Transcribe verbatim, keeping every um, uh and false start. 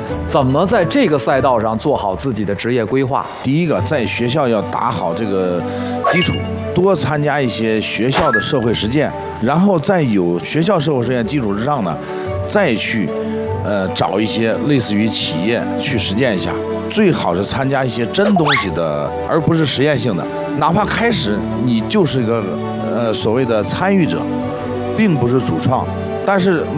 怎么在这个赛道上做好自己的职业规划？ 第一个，在学校要打好这个基础，多参加一些学校的社会实践，然后在有学校社会实践基础之上呢，再去呃找一些类似于企业去实践一下。最好是参加一些真东西的，而不是实验性的。哪怕开始你就是一个呃所谓的参与者，并不是主创，但是